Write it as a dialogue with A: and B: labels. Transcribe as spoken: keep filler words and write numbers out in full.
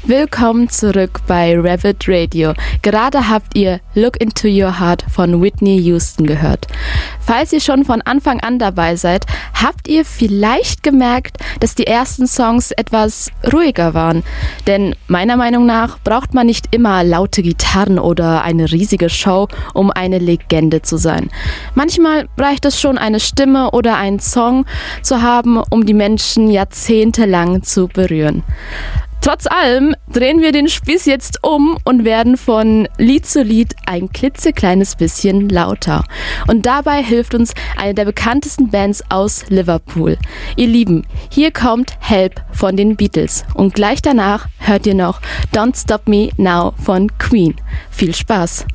A: Willkommen zurück bei Rabbit Radio. Gerade habt ihr Look Into Your Heart von Whitney Houston gehört. Falls ihr schon von Anfang an dabei seid, habt ihr vielleicht gemerkt, dass die ersten Songs etwas ruhiger waren. Denn meiner Meinung nach braucht man nicht immer laute Gitarren oder eine riesige Show, um eine Legende zu sein. Manchmal reicht es schon, eine Stimme oder einen Song zu haben, um die Menschen jahrzehntelang zu berühren. Trotz allem drehen wir den Spieß jetzt um und werden von Lied zu Lied ein klitzekleines bisschen lauter. Und dabei hilft uns eine der bekanntesten Bands aus Liverpool. Ihr Lieben, hier kommt Help von den Beatles. Und gleich danach hört ihr noch Don't Stop Me Now von Queen. Viel Spaß!